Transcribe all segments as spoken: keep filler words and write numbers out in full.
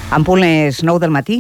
En punt les nou del matí.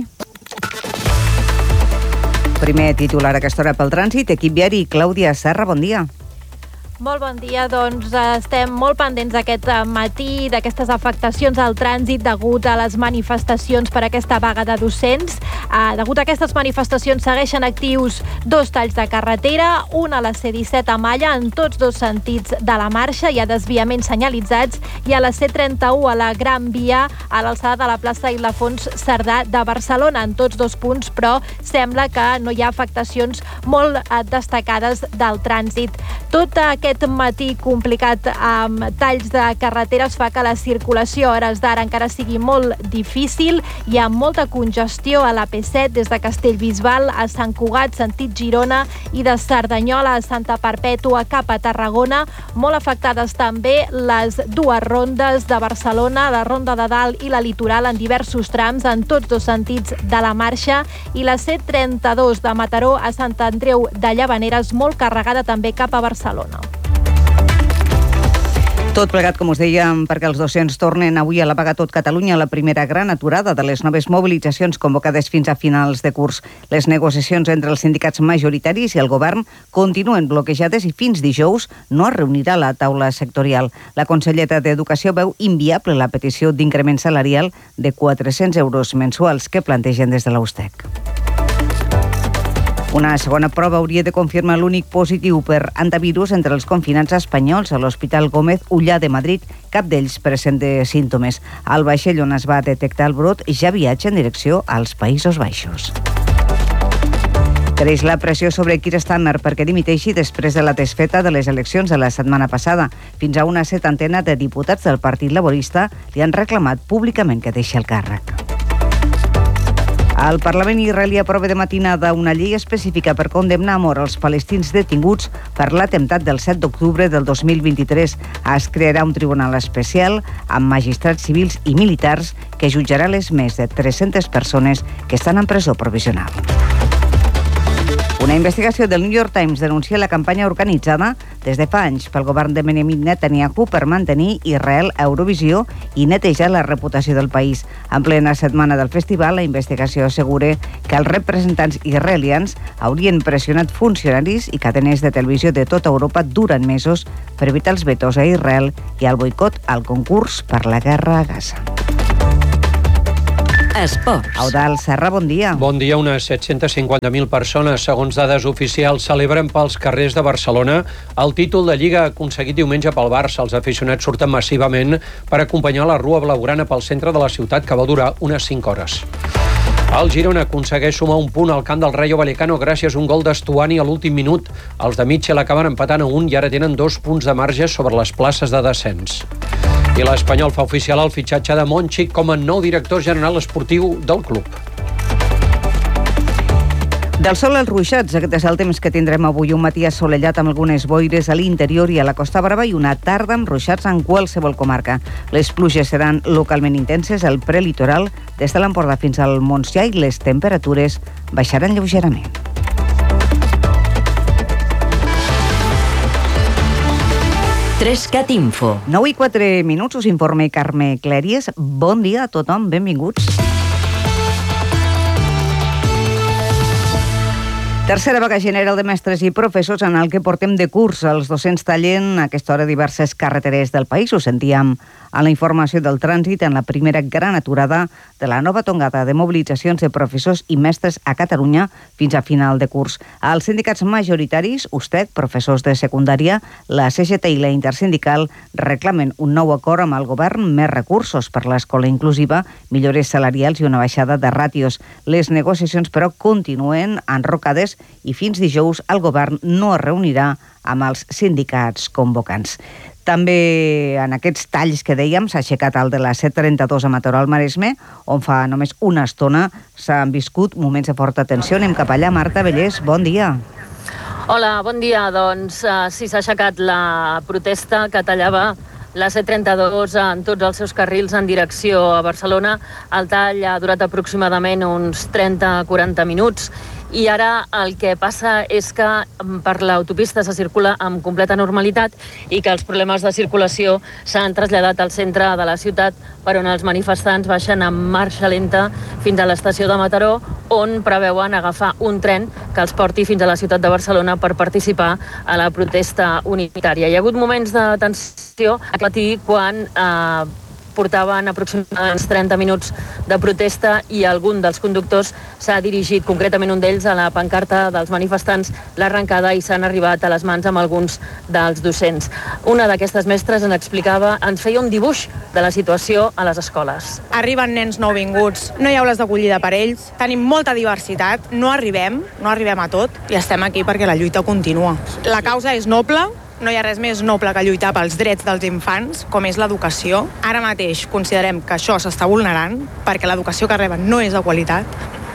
Primer titular a aquesta hora pel trànsit. Equip viari, Clàudia Serra, bon dia. Molt bon dia, doncs estem molt pendents d'aquest matí, d'aquestes afectacions al trànsit degut a les manifestacions per aquesta vaga de docents. Uh, degut a aquestes manifestacions segueixen actius dos talls de carretera, un a la C disset a Malla en tots dos sentits de la marxa, hi ha desviaments senyalitzats, i a la C trenta-u a la Gran Via a l'alçada de la plaça Ildefons Cerdà de Barcelona, en tots dos punts, però sembla que no hi ha afectacions molt uh, destacades del trànsit. Tot aquest matí complicat amb talls de carreteres fa que la circulació a hores d'ara encara sigui molt difícil. Hi ha molta congestió a la P set des de Castellbisbal a Sant Cugat, sentit Girona, i de Cerdanyola a Santa Perpètua cap a Tarragona. Molt afectades també les dues rondes de Barcelona, la Ronda de Dalt i la Litoral, en diversos trams, en tots dos sentits de la marxa, i la C trenta-dos de Mataró a Sant Andreu de Llavaneres, molt carregada també cap a Barcelona. Tot plegat, com us dèiem, perquè els docents tornen avui a la vaga tot Catalunya, la primera gran aturada de les noves mobilitzacions convocades fins a finals de curs. Les negociacions entre els sindicats majoritaris i el govern continuen bloquejades i fins dijous no es reunirà la taula sectorial. La consellera d'Educació veu inviable la petició d'increment salarial de quatre-cents euros mensuals que plantegen des de la U S T E C. Una segona prova hauria de confirmar l'únic positiu per antivirus entre els confinats espanyols a l'Hospital Gómez Ullà de Madrid. Cap d'ells presenta símptomes. El vaixell on es va detectar el brot ja viatja en direcció als Països Baixos. Creix la pressió sobre Keir Starmer perquè dimiteixi després de la desfeta de les eleccions de la setmana passada. Fins a una setantena de diputats del Partit Laborista li han reclamat públicament que deixi el càrrec. El Parlament israelià aprova de matinada una llei específica per condemnar a mort els palestins detinguts per l'atemptat del set d'octubre del dos mil vint-i-tres. Es crearà un tribunal especial amb magistrats civils i militars que jutjarà les més de tres-centes persones que estan en presó provisional. Una investigació del New York Times denuncia la campanya organitzada des de fa anys pel govern de Benjamin Netanyahu per mantenir Israel a Eurovisió i netejar la reputació del país. En plena setmana del festival, la investigació assegura que els representants israelians haurien pressionat funcionaris i cadenes de televisió de tota Europa durant mesos per evitar els vetos a Israel i el boicot al concurs per la guerra a Gaza. Esports. Eudald Serra, bon dia. Bon dia. Unes set-centes cinquanta mil persones, segons dades oficials, celebren pels carrers de Barcelona el títol de Lliga aconseguit diumenge pel Barça. Els aficionats surten massivament per acompanyar la rua blaugrana pel centre de la ciutat, que va durar unes cinc hores. El Girona aconsegueix sumar un punt al camp del Rayo Vallecano gràcies a un gol d'Estuani a l'últim minut. Els de Mitchell acaben empatant a un i ara tenen dos punts de marge sobre les places de descens. I l'Espanyol fa oficial el fitxatge de Monchi com a nou director general esportiu del club. Del sol als ruixats, aquest és el temps que tindrem avui. Un matí assolellat amb algunes boires a l'interior i a la Costa Brava i una tarda amb ruixats en qualsevol comarca. Les pluges seran localment intenses al prelitoral, des de l'Empordà fins al Montsià, i les temperatures baixaran lleugerament. Trescat Info. nou i quatre minuts, us informa Carme Clèries. Bon dia a tothom, benvinguts. Tercera vaga general de mestres i professors en el que portem de curs. Els docents tallen a aquesta hora diverses carreteres del país. Ho sentíem a la informació del trànsit en la primera gran aturada de la nova tongada de mobilitzacions de professors i mestres a Catalunya fins a final de curs. Els sindicats majoritaris, U S T E C, professors de secundària, la C G T i la Intersindical reclamen un nou acord amb el govern, més recursos per l'escola inclusiva, millores salarials i una baixada de ràtios. Les negociacions, però, continuen enrocades i fins dijous el govern no es reunirà amb els sindicats convocants. També en aquests talls que dèiem s'ha aixecat el de la C trenta-dos a Mataró al Maresme, on fa només una estona s'han viscut moments de forta tensió. Anem cap allà. Marta Vallès, bon dia. Hola, bon dia. Doncs uh, sí, s'ha aixecat la protesta que tallava la C trenta-dos en tots els seus carrils en direcció a Barcelona. El tall ha durat aproximadament uns trenta a quaranta minuts i ara el que passa és que per l'autopista se circula amb completa normalitat i que els problemes de circulació s'han traslladat al centre de la ciutat, per on els manifestants baixen amb marxa lenta fins a l'estació de Mataró, on preveuen agafar un tren que els porti fins a la ciutat de Barcelona per participar a la protesta unitària. Hi ha hagut moments de tensió aquest matí quan eh, portaven aproximadament trenta minuts de protesta i algun dels conductors s'ha dirigit, concretament un d'ells, a la pancarta dels manifestants, l'arrencada, i s'han arribat a les mans amb alguns dels docents. Una d'aquestes mestres ens explicava, ens feia un dibuix de la situació a les escoles. Arriben nens nouvinguts, no hi ha aules d'acollida per ells, tenim molta diversitat, no arribem, no arribem a tot i estem aquí perquè la lluita continua. La causa és noble. No hi ha res més noble que lluitar pels drets dels infants, com és l'educació. Ara mateix considerem que això s'està vulnerant perquè l'educació que reben no és de qualitat.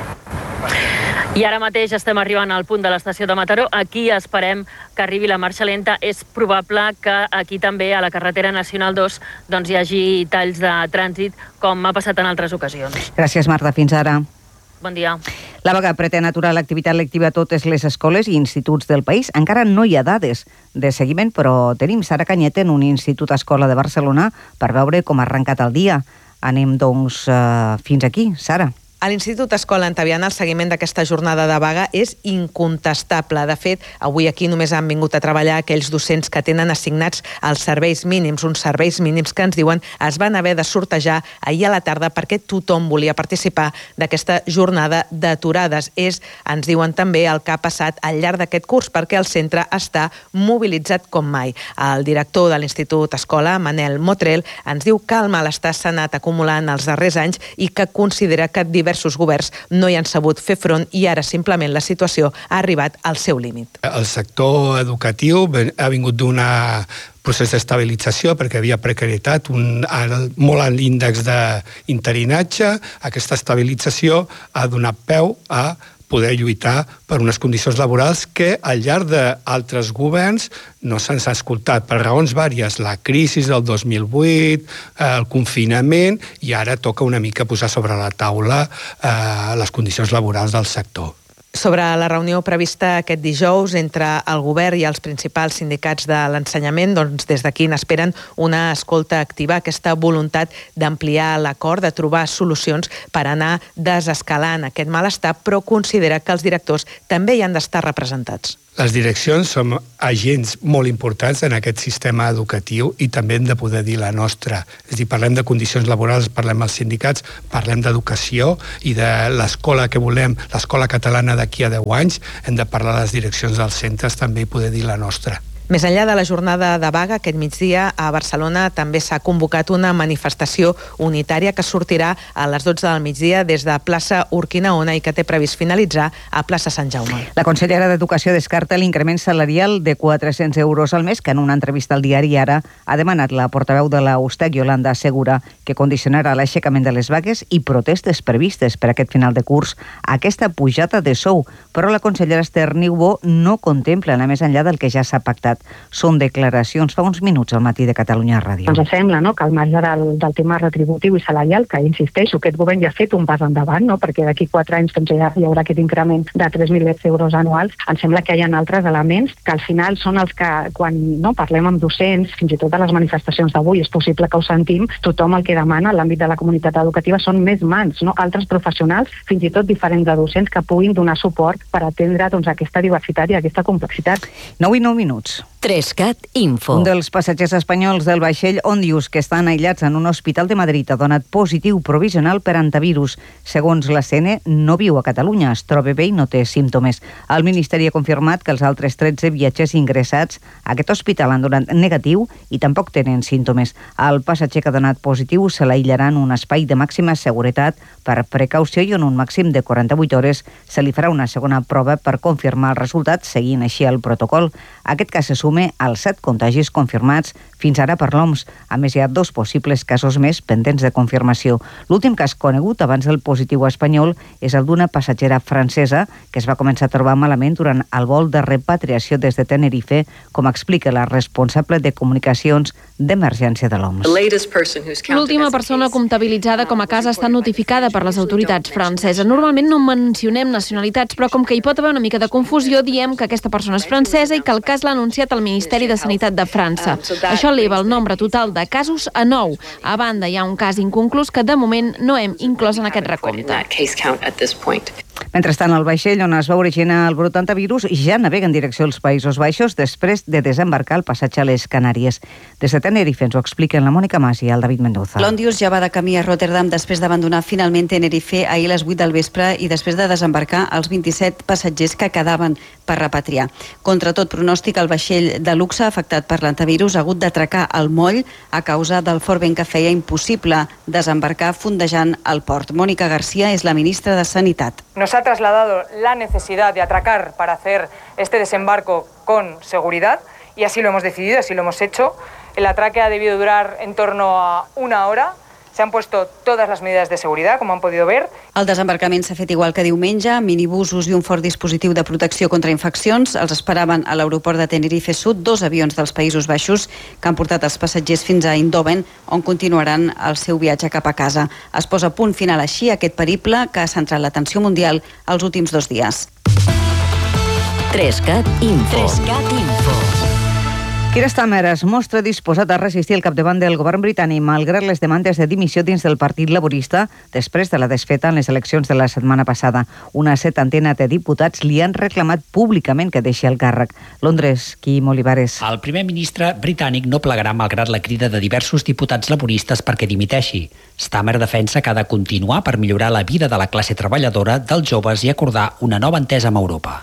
I ara mateix estem arribant al punt de l'estació de Mataró. Aquí esperem que arribi la marxa lenta. És probable que aquí també, a la carretera nacional dos, doncs hi hagi talls de trànsit, com ha passat en altres ocasions. Gràcies, Marta. Fins ara. Bon dia. La vaga pretén aturar l'activitat lectiva a totes les escoles i instituts del país. Encara no hi ha dades de seguiment, però tenim Sara Canyet en un institut escola de Barcelona per veure com ha arrencat el dia. Anem, doncs, uh, fins aquí. Sara. A l'Institut Escola Antaviana el seguiment d'aquesta jornada de vaga és incontestable. De fet, avui aquí només han vingut a treballar aquells docents que tenen assignats els serveis mínims, uns serveis mínims que ens diuen es van haver de sortejar ahir a la tarda perquè tothom volia participar d'aquesta jornada d'aturades. És, ens diuen també, el que ha passat al llarg d'aquest curs, perquè el centre està mobilitzat com mai. El director de l'Institut Escola, Manel Motrel, ens diu que el malestar s'ha anat acumulant els darrers anys i que considera que diversos diversos governs no hi han sabut fer front i ara simplement la situació ha arribat al seu límit. El sector educatiu ha vingut d'un procés d'estabilització perquè havia precarietat, un, molt en l'índex d'interinatge. Aquesta estabilització ha donat peu a poder lluitar per unes condicions laborals que al llarg d'altres governs no se'ns ha escoltat per raons vàries. La crisi del dos mil vuit, el confinament, i ara toca una mica posar sobre la taula eh, les condicions laborals del sector. Sobre la reunió prevista aquest dijous entre el govern i els principals sindicats de l'ensenyament, doncs des d'aquí n'esperen una escolta activa, aquesta voluntat d'ampliar l'acord, de trobar solucions per anar desescalant aquest malestar, però considera que els directors també hi han d'estar representats. Les direccions som agents molt importants en aquest sistema educatiu i també hem de poder dir la nostra. És a dir, parlem de condicions laborals, parlem dels sindicats, parlem d'educació i de l'escola que volem, l'escola catalana d'aquí a deu anys, hem de parlar de les direccions dels centres també i poder dir la nostra. Més enllà de la jornada de vaga, aquest migdia a Barcelona també s'ha convocat una manifestació unitària que sortirà a les dotze del migdia des de plaça Urquinaona i que té previst finalitzar a plaça Sant Jaume. La consellera d'Educació descarta l'increment salarial de quatre-cents euros al mes que en una entrevista al diari Ara ha demanat la portaveu de la U S T E C, Yolanda Segura, que condicionarà l'aixecament de les vagues i protestes previstes per aquest final de curs a aquesta pujada de sou, però la consellera Esther Niubó no contempla anar més enllà del que ja s'ha pactat. Són declaracions fa uns minuts al matí de Catalunya Ràdio. Ens sembla, no?, que al marge del, del tema retributiu i salarial, que insisteixo, aquest govern ja ha fet un pas endavant, no?, perquè d'aquí quatre anys doncs, ja hi haurà aquest increment de tres mil euros anuals, ens sembla que hi ha altres elements que al final són els que, quan no parlem amb docents, fins i tot a les manifestacions d'avui, és possible que ho sentim, tothom el que demana en l'àmbit de la comunitat educativa són més mans, no?, altres professionals, fins i tot diferents de docents, que puguin donar suport per atendre doncs, aquesta diversitat i aquesta complexitat. nou i nou minuts. Trescat Info. Un dels passatgers espanyols del vaixell Ondius, que estan aïllats en un hospital de Madrid, ha donat positiu provisional per antivirus. Segons la C N, no viu a Catalunya, es troba bé i no té símptomes. El Ministeri ha confirmat que els altres tretze viatgers ingressats a aquest hospital han donat negatiu i tampoc tenen símptomes. El passatger que ha donat positiu se l'aïllarà en un espai de màxima seguretat per precaució i en un màxim de quaranta-vuit hores se li farà una segona prova per confirmar el resultat, seguint així el protocol. Aquest cas se suma sume als set contagis confirmats fins ara per l'O M S. A més, hi ha dos possibles casos més pendents de confirmació. L'últim cas conegut abans del positiu espanyol és el d'una passatgera francesa que es va començar a trobar malament durant el vol de repatriació des de Tenerife, com explica la responsable de comunicacions d'emergència de l'O M S. L'última persona comptabilitzada com a cas ha estat notificada per les autoritats franceses. Normalment no mencionem nacionalitats, però com que hi pot haver una mica de confusió, diem que aquesta persona és francesa i que el cas l'ha anunciat el Ministeri de Sanitat de França. Això eleva el nombre total de casos a nou. A banda, hi ha un cas inconclús que de moment no hem inclòs en aquest recompte. Mentrestant, el vaixell on es va originar el brot antivirus ja navega en direcció als Països Baixos després de desembarcar al passatge a les Canàries. Des de Tenerife ens ho expliquen la Mònica Mas i el David Mendoza. L'Ondius ja va de camí a Rotterdam després d'abandonar finalment Tenerife ahir a les vuit del vespre i després de desembarcar els vint-i-set passatgers que quedaven per repatriar. Contra tot pronòstic, el vaixell de luxe afectat per l'antivirus ha hagut d'atracar al moll a causa del fort vent que feia impossible desembarcar fondejant al port. Mónica García és la ministra de Sanitat. Nos ha trasladado la necesidad de atracar para hacer este desembarco con seguridad y así lo hemos decidido, así lo hemos hecho. El atraque ha debido durar en torno a una hora. Se han puesto todas las medidas de seguridad, como han podido ver. El desembarcament s'ha fet igual que diumenge, minibusos i un fort dispositiu de protecció contra infeccions. Els esperaven a l'aeroport de Tenerife Sud dos avions dels Països Baixos que han portat els passatgers fins a Eindhoven, on continuaran el seu viatge cap a casa. Es posa punt final així a aquest periple que ha centrat l'atenció mundial els últims dos dies. Trescat Info. Trescat Info. Keir Starmer es mostra disposat a resistir el capdavant del govern britànic malgrat les demandes de dimissió dins del Partit Laborista després de la desfeta en les eleccions de la setmana passada. Una setantena de diputats li han reclamat públicament que deixi el càrrec. Londres, Quim Olivares. El primer ministre britànic no plegarà malgrat la crida de diversos diputats laboristes perquè dimiteixi. Starmer defensa que ha de continuar per millorar la vida de la classe treballadora, dels joves i acordar una nova entesa amb Europa.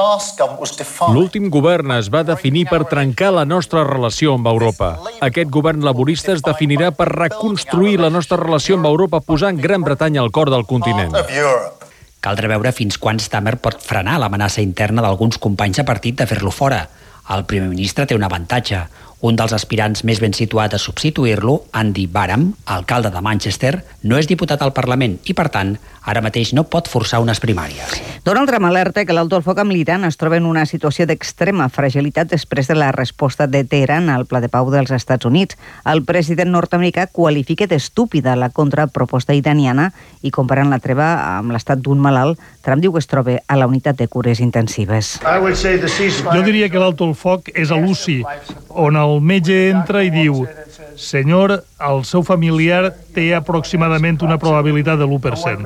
L'últim govern es va definir per trencar la nostra relació amb Europa. Aquest govern laborista es definirà per reconstruir la nostra relació amb Europa posant Gran Bretanya al cor del continent. Caldrà veure fins quan Starmer pot frenar l'amenaça interna d'alguns companys de partit de fer-lo fora. El primer ministre té un avantatge. Un dels aspirants més ben situat a substituir-lo, Andy Barham, alcalde de Manchester, no és diputat al Parlament i, per tant, ara mateix no pot forçar unes primàries. Donald Trump alerta que l'alto el foc amb l'Iran es troba en una situació d'extrema fragilitat després de la resposta de Teheran al Pla de Pau dels Estats Units. El president nord-americà qualifica d'estúpida la contraproposta iraniana i comparant la treva amb l'estat d'un malalt, Trump diu que es troba a la unitat de cures intensives. Jo diria que l'alto el foc és a l'U C I, on el metge entra i diu: senyor, el seu familiar té aproximadament una probabilitat de l'u per cent.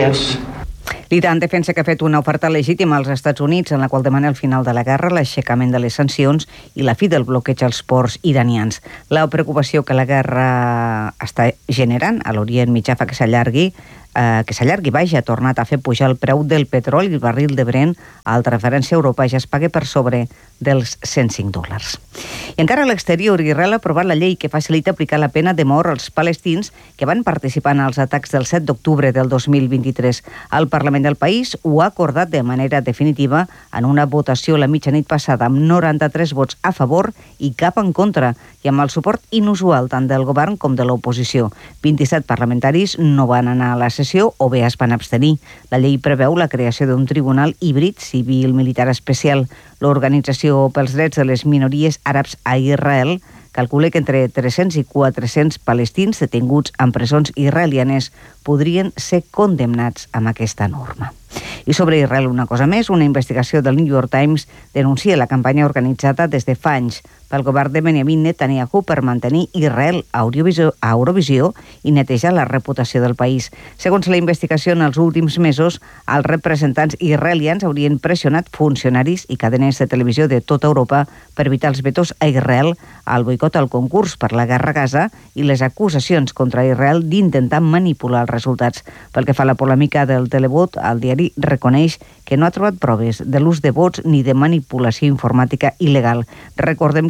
L'Iran defensa que ha fet una oferta legítima als Estats Units en la qual demana el final de la guerra, l'aixecament de les sancions i la fi del bloqueig als ports iranians. La preocupació que la guerra està generant a l'Orient Mitjà fa que s'allargui eh, que s'allargui, vaja, ha tornat a fer pujar el preu del petroli i el barril de Brent a alta referència europea ja es paga per sobre dels cent cinc dòlars. I encara a l'exterior, Israel ha aprovat la llei que facilita aplicar la pena de mort als palestins que van participar en els atacs del set d'octubre del dos mil vint-i-tres. El Parlament del país ho ha acordat de manera definitiva en una votació la mitjanit passada amb noranta-tres vots a favor i cap en contra, i amb el suport inusual tant del govern com de l'oposició. vint-i-set parlamentaris no van anar a la sessió o bé es van abstenir. La llei preveu la creació d'un tribunal híbrid civil-militar especial. L'Organització pels Drets de les Minories Àrabs a Israel calcula que entre tres-cents i quatre-cents palestins detinguts en presons israelianes podrien ser condemnats amb aquesta norma. I sobre Israel una cosa més, una investigació del New York Times denuncia la campanya organitzada des de fa anys pel govern de Benjamin Netanyahu per mantenir Israel a Eurovisió, a Eurovisió i netejar la reputació del país. Segons la investigació, en els últims mesos, els representants israelians haurien pressionat funcionaris i cadenes de televisió de tota Europa per evitar els vetos a Israel, al boicot al concurs per la guerra a Gaza i les acusacions contra Israel d'intentar manipular els resultats. Pel que fa a la polèmica del televot, el diari reconeix que no ha trobat proves de l'ús de vots ni de manipulació informàtica il·legal. Recordem que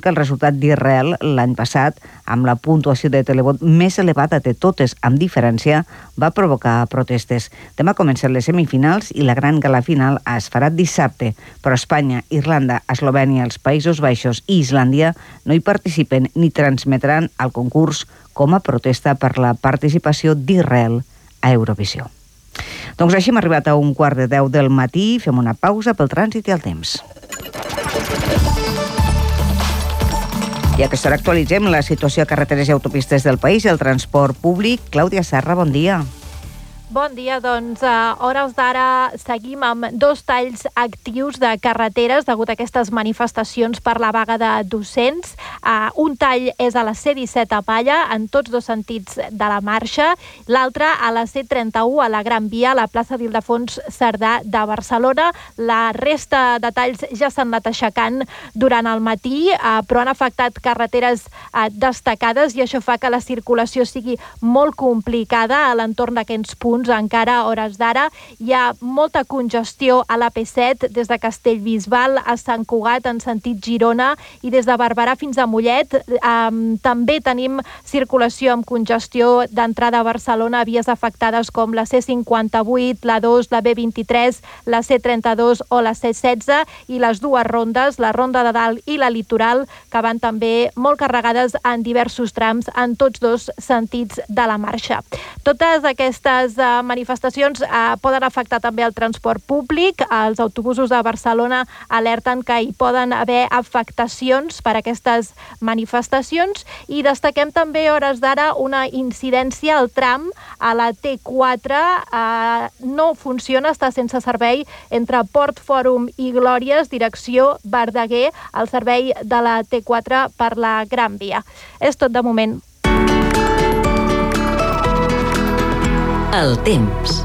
que el resultat d'Israel l'any passat, amb la puntuació de televot més elevada de totes, amb diferència, va provocar protestes. Demà comencen les semifinals i la gran gala final es farà dissabte, però Espanya, Irlanda, Eslovènia, els Països Baixos i Islàndia no hi participen ni transmetran el concurs com a protesta per la participació d'Israel a Eurovisió. Doncs així hem arribat a un quart de deu del matí, fem una pausa pel trànsit i el temps. I a aquesta hora actualitzem la situació a carreteres i autopistes del país i el transport públic. Clàudia Serra, bon dia. Bon dia, doncs a hores d'ara seguim amb dos talls actius de carreteres degut a aquestes manifestacions per la vaga de docents. Uh, un tall és a la C disset a Palla, en tots dos sentits de la marxa, l'altre a la C trenta-u a la Gran Via, a la plaça d'Ildefons Cerdà de Barcelona. La resta de talls ja s'han anat aixecant durant el matí, uh, però han afectat carreteres uh, destacades i això fa que la circulació sigui molt complicada a l'entorn d'aquests punts. Encara a hores d'ara hi ha molta congestió a l'A P set des de Castellbisbal a Sant Cugat en sentit Girona i des de Barberà fins a Mollet. Um, també tenim circulació amb congestió d'entrada a Barcelona a vies afectades com la C cinquanta-vuit, la dos, la B vint-i-tres, la C trenta-dos o la C setze i les dues rondes, la Ronda de Dalt i la Litoral, que van també molt carregades en diversos trams en tots dos sentits de la marxa. Totes aquestes uh, manifestacions eh, poden afectar també el transport públic. Els autobusos de Barcelona alerten que hi poden haver afectacions per aquestes manifestacions i destaquem també a hores d'ara una incidència al tram a la T quatre. Eh, no funciona, està sense servei entre Port Fòrum i Glòries, direcció Verdaguer, el servei de la T quatre per la Gran Via. És tot de moment. El temps.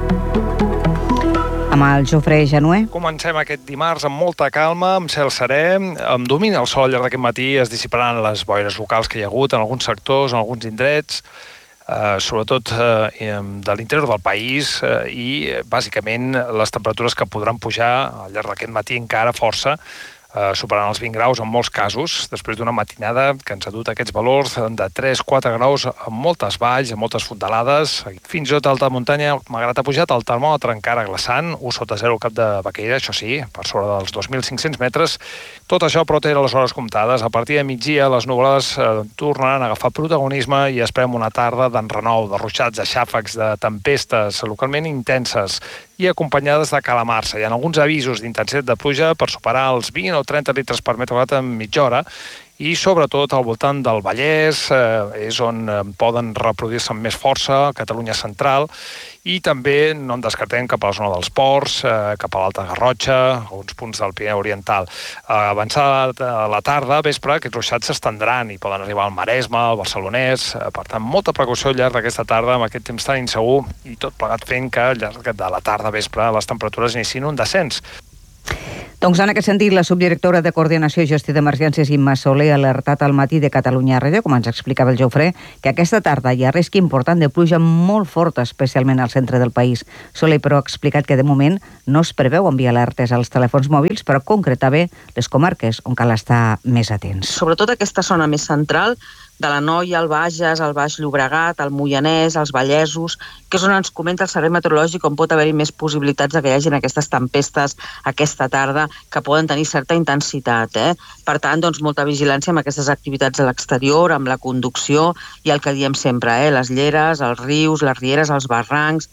Amb el Jofre Januer. Comencem aquest dimarts amb molta calma, amb cel serè, amb domini el sol al llarg d'aquest matí, es dissiparan les boires locals que hi ha hagut en alguns sectors, en alguns indrets, eh, sobretot eh, de l'interior del país, eh, i bàsicament les temperatures que podran pujar al llarg d'aquest matí encara força, Eh, superant els vint graus en molts casos, després d'una matinada que ens ha dut aquests valors de tres a quatre graus amb moltes valls, amb moltes fondalades. Fins i tot a alta muntanya, malgrat ha pujat el termòmetre encara glaçant, u sota zero al cap de Baqueira, això sí, per sobre dels dos mil cinc-cents metres. Tot això, però, té les hores comptades. A partir de migdia, les nuvolades eh, tornaran a agafar protagonisme i esperem una tarda d'enrenou, de ruixats, de xàfecs, de tempestes localment intenses i acompanyades de calamarsa. Hi ha alguns avisos d'intensitat de pluja per superar els vint o trenta litres per metre quadrat en mitja hora i sobretot al voltant del Vallès, eh, és on eh, poden reproduir-se amb més força, Catalunya central, i també no en descartem cap a la zona dels Ports, eh, cap a l'Alta Garrotxa, alguns punts del Pirineu Oriental. Eh, avançada a la tarda, vespre, aquests ruixats s'estendran i poden arribar al Maresme, al Barcelonès, eh, per tant, molta precaució al llarg d'aquesta tarda amb aquest temps tan insegur i tot plegat fent que al llarg de la tarda, vespre, les temperatures inicien un descens. Doncs en aquest sentit, la subdirectora de Coordinació i Gestió d'Emergències, Imma Soler, ha alertat al matí de Catalunya Ràdio, com ens explicava el Jofre, que aquesta tarda hi ha risc important de pluja molt forta, especialment al centre del país. Soler, però, ha explicat que de moment no es preveu enviar alertes als telèfons mòbils, però concretava les comarques on cal estar més atents. Sobretot aquesta zona més central, de l'Anoia, el Bages, el Baix Llobregat, el Moianès, els Vallesos, que és on ens comenta el Servei Meteorològic on pot haver-hi més possibilitats de que hi hagin aquestes tempestes aquesta tarda que poden tenir certa intensitat. Eh? Per tant, doncs, molta vigilància amb aquestes activitats a l'exterior, amb la conducció i el que diem sempre, eh? Les lleres, els rius, les rieres, els barrancs.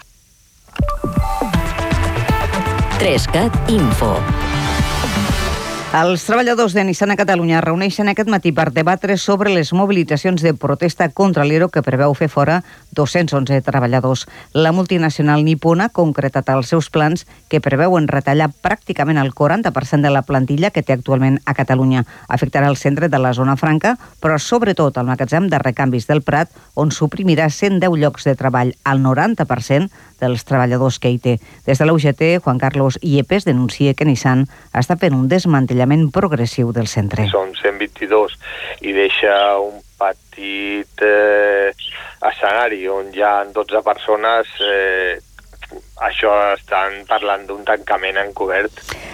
Trescat Info. Els treballadors de Nissan a Catalunya reuneixen aquest matí per debatre sobre les mobilitzacions de protesta contra l'E R O que preveu fer fora dos-cents onze treballadors. La multinacional nipona ha concretat els seus plans que preveuen retallar pràcticament el quaranta per cent de la plantilla que té actualment a Catalunya. Afectarà el centre de la zona franca, però sobretot el magatzem de recanvis del Prat, on suprimirà cent deu llocs de treball, al noranta per cent dels treballadors que hi té. Des de la U G T, Juan Carlos Yepes denuncia que Nissan està fent un desmantellament progressiu del centre. Són cent vint-i-dos i deixa un petit eh, escenari on hi ha dotze persones, eh, això estan parlant d'un tancament encobert.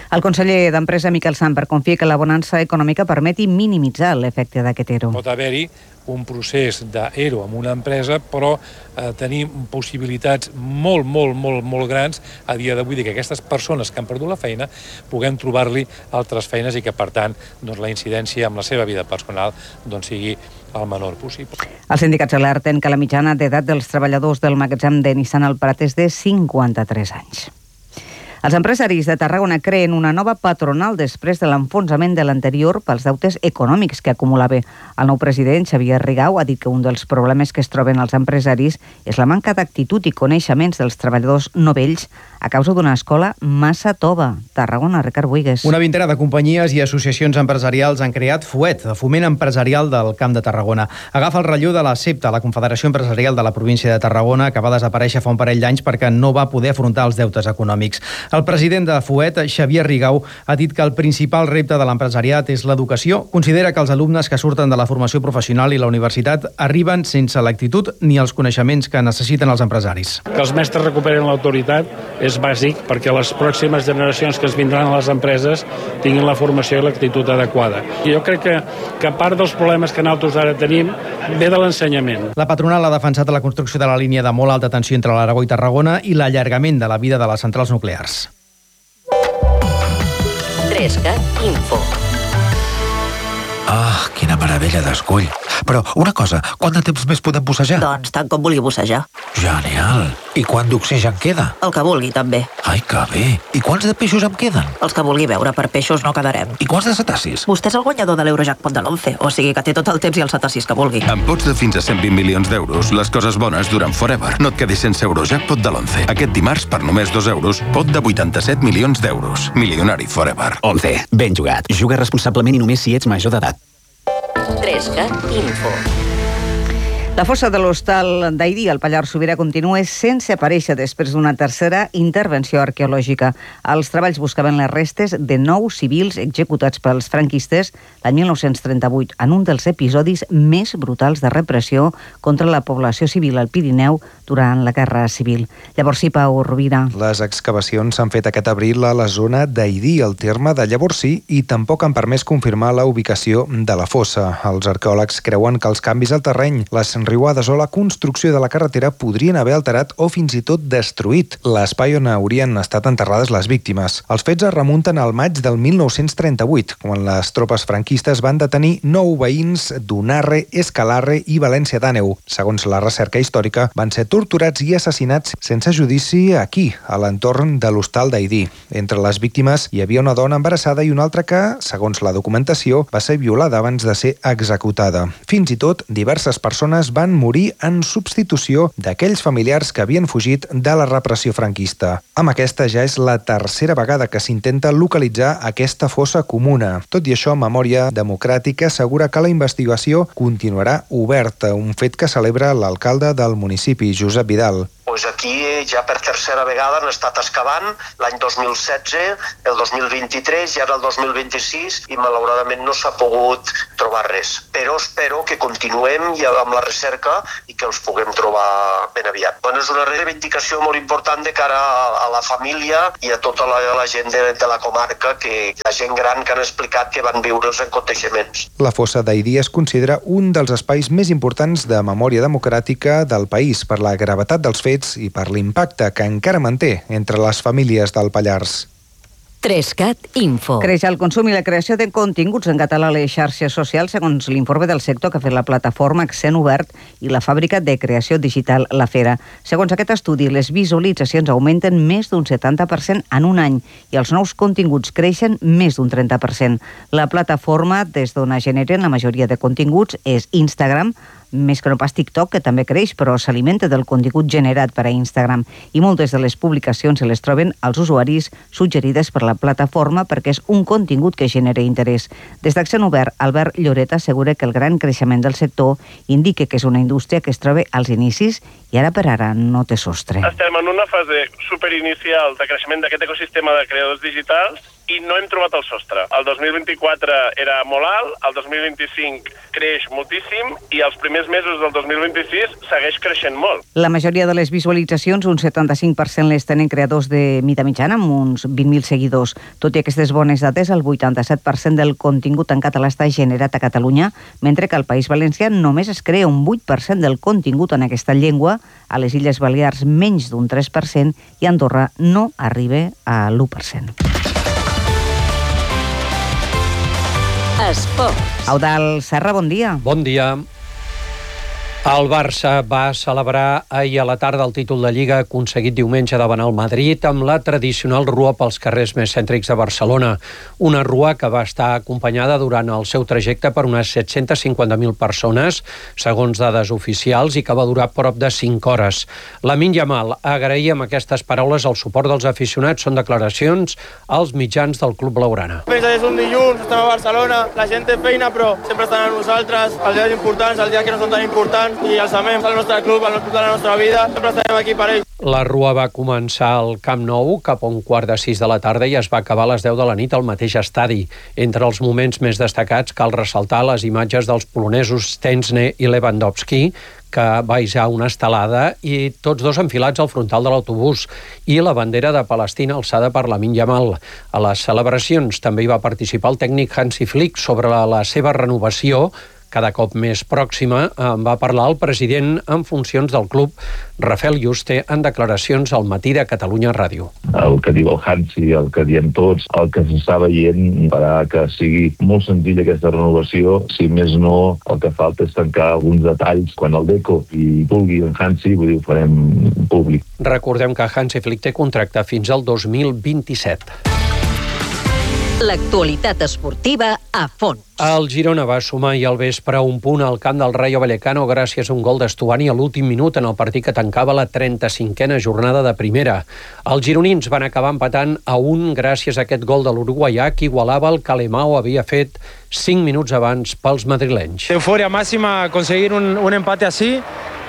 El conseller d'Empresa, Miquel Samper, confia que la bonança econòmica permeti minimitzar l'efecte d'aquest ERO. Pot haver-hi un procés d'ERO amb una empresa, però eh, tenim possibilitats molt, molt, molt, molt grans a dia d'avui de que aquestes persones que han perdut la feina puguem trobar-li altres feines i que, per tant, doncs, la incidència amb la seva vida personal doncs, sigui el menor possible. Els sindicats alerten que la mitjana d'edat dels treballadors del magatzem de Nissan al Prat és de cinquanta-tres anys. Els empresaris de Tarragona creen una nova patronal després de l'enfonsament de l'anterior pels deutes econòmics que acumulava. El nou president, Xavier Rigau, ha dit que un dels problemes que es troben els empresaris és la manca d'actitud i coneixements dels treballadors novells a causa d'una escola massa tova. Tarragona, Ricard Buigues. Una vintena de companyies i associacions empresarials han creat FUET, el Foment Empresarial del Camp de Tarragona. Agafa el relleu de la CEPTA, la Confederació Empresarial de la província de Tarragona, que va desaparèixer fa un parell d'anys perquè no va poder afrontar els deutes econòmics. El president de FUET, Xavier Rigau, ha dit que el principal repte de l'empresariat és l'educació. Considera que els alumnes que surten de la formació professional i la universitat arriben sense l'actitud ni els coneixements que necessiten els empresaris. Que els mestres recuperen l'autoritat és bàsic perquè les pròximes generacions que es vindran a les empreses tinguin la formació i l'actitud adequada. I jo crec que, que part dels problemes que nosaltres ara tenim ve de l'ensenyament. La patronal ha defensat la construcció de la línia de molt alta tensió entre l'Aragó i Tarragona i l'allargament de la vida de les centrals nuclears. Trescat Info. Ah, quina meravella d'escull. Però una cosa, quant de temps més podem bussejar? Doncs tant com vulgui bussejar. Genial. I quant d'oxigen queda? El que vulgui, també. Ai, que bé. I quants de peixos em queden? Els que vulgui veure, per peixos no quedarem. I quants de cetacis? Vostè és el guanyador de l'Eurojackpot de l'once, o sigui que té tot el temps i els cetacis que vulgui. Amb pots de fins a cent vint milions d'euros, les coses bones duren forever. No et quedis sense Eurojackpot de l'once. Aquest dimarts, per només dos euros, pot de vuitanta-set milions d'euros. Milionari forever. once. Ben jugat. Juga responsablement i només si ets major d'edat. Trescat Info. La fossa de l'hostal d'Aidí, al Pallars Sobirà, continua sense aparèixer després d'una tercera intervenció arqueològica. Els treballs buscaven les restes de nou civils executats pels franquistes l'any mil nou-cents trenta-vuit, en un dels episodis més brutals de repressió contra la població civil al Pirineu durant la Guerra Civil. Llavors sí, Pau Rovira. Les excavacions s'han fet aquest abril a la zona d'Aidí, al terme de Llavorsí, i tampoc han permès confirmar la ubicació de la fossa. Els arqueòlegs creuen que els canvis al terreny, les riuades o la construcció de la carretera podrien haver alterat o fins i tot destruït l'espai on haurien estat enterrades les víctimes. Els fets es remunten al maig del mil nou-cents trenta-vuit, quan les tropes franquistes van detenir nou veïns d'Unarre, Escalarre i València d'Àneu. Segons la recerca històrica, van ser torturats i assassinats sense judici aquí, a l'entorn de l'hostal d'Aidí. Entre les víctimes hi havia una dona embarassada i una altra que, segons la documentació, va ser violada abans de ser executada. Fins i tot, diverses persones van morir en substitució d'aquells familiars que havien fugit de la repressió franquista. Amb aquesta ja és la tercera vegada que s'intenta localitzar aquesta fossa comuna. Tot i això, Memòria Democràtica assegura que la investigació continuarà oberta, un fet que celebra l'alcalde del municipi, Josep Vidal. Pues aquí ja per tercera vegada han estat excavant l'any dos mil setze, el dos mil vint-i-tres i ara el dos mil vint-i-sis i malauradament no s'ha pogut trobar res. Però espero que continuem ja amb la recerca i que els puguem trobar ben aviat. Bueno, és una reivindicació molt important de cara a la família i a tota la, la gent de, de la comarca, que la gent gran que han explicat que van viure els aconteixements. La fossa d'Aidí es considera un dels espais més importants de memòria democràtica del país per la gravetat dels fets i per l'impacte que encara manté entre les famílies del Pallars. Trescat Info. Creix el consum i la creació de continguts en català a les xarxes socials, segons l'informe del sector que ha fet la plataforma Accent Obert i la fàbrica de creació digital La Fera. Segons aquest estudi, les visualitzacions augmenten més d'un setanta per cent en un any i els nous continguts creixen més d'un trenta per cent. La plataforma des d'on es generen la majoria de continguts és Instagram, més que no pas TikTok, que també creix, però s'alimenta del contingut generat per a Instagram. I moltes de les publicacions se les troben als usuaris suggerides per la plataforma perquè és un contingut que genera interès. Des d'Accent Obert, Albert Lloret assegura que el gran creixement del sector indica que és una indústria que es troba als inicis i ara per ara no té sostre. Estem en una fase superinicial de creixement d'aquest ecosistema de creadors digitals i no hem trobat el sostre. El dos mil vint-i-quatre era molt alt, el dos mil vint-i-cinc creix moltíssim i els primers mesos del dos mil vint-i-sis segueix creixent molt. La majoria de les visualitzacions, un setanta-cinc per cent, les tenen creadors de mida mitjana, amb uns vint mil seguidors. Tot i aquestes bones dates, el vuitanta-set per cent del contingut en català està generat a Catalunya, mentre que al País Valencià només es crea un vuit per cent del contingut en aquesta llengua, a les Illes Balears menys d'un tres per cent i a Andorra no arriba a l'u per cent. Esports. Eudald Serra, bon dia. Bon dia. El Barça va celebrar ahir a la tarda el títol de Lliga aconseguit diumenge davant el Madrid amb la tradicional rua pels carrers més cèntrics de Barcelona. Una rua que va estar acompanyada durant el seu trajecte per unes set-centes cinquanta mil persones, segons dades oficials, i que va durar prop de cinc hores. Lamine Yamal agraïa amb aquestes paraules el suport dels aficionats. Són declaracions als mitjans del club blaugrana. Pensa que és un dilluns, estem a Barcelona, la gent té feina, però sempre estan amb nosaltres, els dies importants, els dies que no són tan importants, i els amem al nostre club, al club de la nostra vida, sempre estarem aquí per ells. La rua va començar al Camp Nou cap a un quart de sis de la tarda i es va acabar a les deu de la nit al mateix estadi. Entre els moments més destacats cal ressaltar les imatges dels polonesos Szczęsny i Lewandowski, que va hissar una estelada i tots dos enfilats al frontal de l'autobús, i la bandera de Palestina alçada per Lamine Yamal. A les celebracions també hi va participar el tècnic Hansi Flick. Sobre la seva renovació, cada cop més pròxima, en va parlar el president en funcions del club, Rafael Yuste, en declaracions al Matí de Catalunya Ràdio. El que diu el Hansi, el que diem tots, el que s'està veient farà que sigui molt senzilla aquesta renovació. Si més no, el que falta és tancar alguns detalls. Quan el Deco i vulgui en Hansi, vull dir, ho farem públic. Recordem que Hansi Flick té contracte fins al dos mil vint-i-set. L'actualitat esportiva a fons. El Girona va sumar ahir al vespre un punt al camp del Rayo Vallecano gràcies a un gol d'Estuani a l'últim minut en el partit que tancava la trenta-cinquena jornada de primera. Els gironins van acabar empatant a un gràcies a aquest gol de l'uruguaià que igualava el que Alemão havia fet cinc minuts abans pels madrilenys. Euforia máxima conseguir un, un empate así,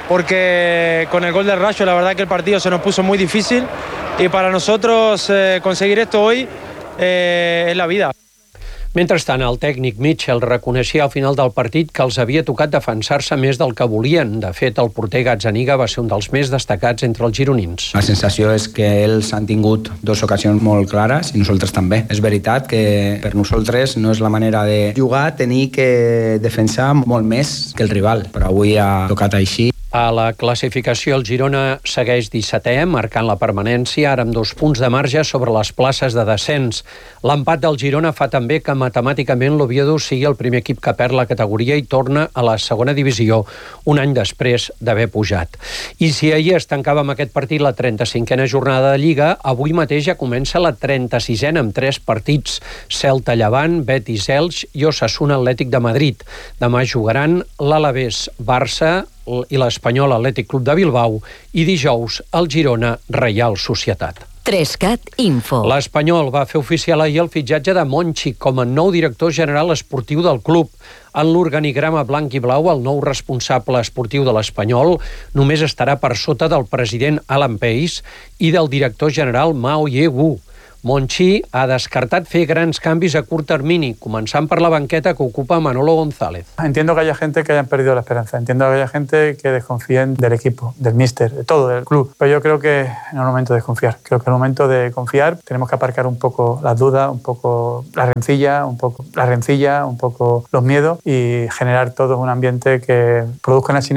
porque con el gol del Rayo la verdad que el partido se nos puso muy difícil y para nosotros eh, conseguir esto hoy Eh, és la vida. Mentrestant, el tècnic Mitchell reconeixia al final del partit que els havia tocat defensar-se més del que volien. De fet, el porter Gazzaniga va ser un dels més destacats entre els gironins. La sensació és que ells han tingut dues ocasions molt clares i nosaltres també. És veritat que per nosaltres no és la manera de jugar, tenir que defensar molt més que el rival, però avui ha tocat així. A la classificació, el Girona segueix dissetè, marcant la permanència, ara amb dos punts de marge sobre les places de descens. L'empat del Girona fa també que matemàticament l'Oviedo sigui el primer equip que perd la categoria i torna a la segona divisió, un any després d'haver pujat. I si ahir es tancava amb aquest partit la trenta-cinquena jornada de Lliga, avui mateix ja comença la trenta-sisena amb tres partits: Celta Llevant, Betis Elx i Osasuna Atlètic de Madrid. Demà jugaran l'Alavés Barça i l'Espanyol Atlètic Club de Bilbao i dijous el Girona Reial Societat. Trescat Info. L'Espanyol va fer oficial ahir el fitxatge de Monchi com a nou director general esportiu del club. En l'organigrama blanc i blau, el nou responsable esportiu de l'Espanyol només estarà per sota del president Alan Pace i del director general Mao Ye-wu. Monchi ha descartat fer grans canvis a curt termini, començant per la banqueta que ocupa Manolo González. Entiendo que haya gente que hayan perdido la esperanza, entiendo que haya gente que desconfíen del equipo, del míster, de todo, del club, pero yo creo que no es el momento de desconfiar, creo que es el momento de confiar. Tenemos que aparcar un poco las dudas, un poco la rencilla, un poco la rencilla, un poco los miedos y generar todo un ambiente que produzca una sinergia